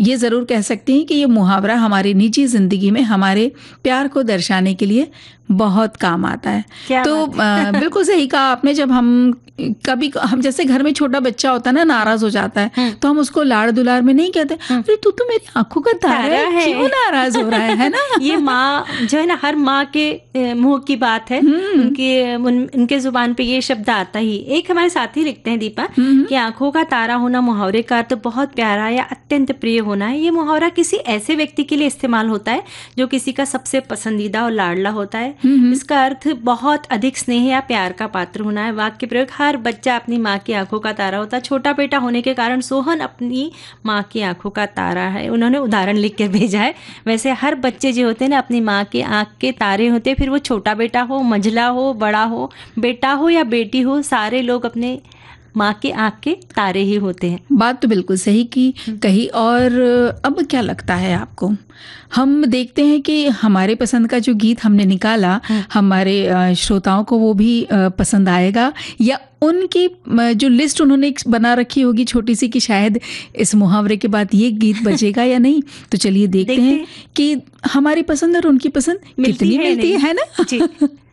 ये ज़रूर कह सकते हैं कि ये मुहावरा हमारी निजी ज़िंदगी में हमारे प्यार को दर्शाने के लिए बहुत काम आता है। क्या तो बात बिल्कुल सही कहा आपने। जब हम जैसे घर में छोटा बच्चा होता है ना, नाराज़ हो जाता है, तो हम उसको लाड़ दुलार में नहीं कहते अरे तू तो मेरी आंखों का तारा है, क्यों नाराज़ हो रहा है ना। ये माँ जो है ना, हर माँ के मुंह की बात है, उनके जुबान पे ये शब्द आता ही। एक हमारे साथी लिखते हैं दीपा कि आंखों का तारा होना मुहावरे का तो बहुत प्यारा या अत्यंत प्रिय होना है। ये मुहावरा किसी ऐसे व्यक्ति के लिए इस्तेमाल होता है जो किसी का सबसे पसंदीदा और लाडला होता है। इसका अर्थ बहुत अधिक स्नेह या प्यार का पात्र होना है। वाक्य प्रयोग, हर बच्चा अपनी माँ की आंखों का तारा होता है। छोटा बेटा होने के कारण सोहन अपनी माँ की आंखों का तारा है। उन्होंने उदाहरण लिख के भेजा है। वैसे हर बच्चे जो होते हैं ना, अपनी माँ की आंख के तारे होते हैं। फिर वो छोटा बेटा हो, मंझला हो, बड़ा हो, बेटा हो या बेटी हो, सारे लोग अपने माँ के आंख के तारे ही होते हैं। बात तो बिल्कुल सही की कही। और अब क्या लगता है आपको, हम देखते हैं कि हमारे पसंद का जो गीत हमने निकाला, हमारे श्रोताओं को वो भी पसंद आएगा, या उनकी जो लिस्ट उन्होंने बना रखी होगी छोटी सी कि शायद इस मुहावरे के बाद ये गीत बजेगा या नहीं। तो चलिए देखते हैं कि हमारी पसंद और उनकी पसंद कितनी मिलती है ना। जी।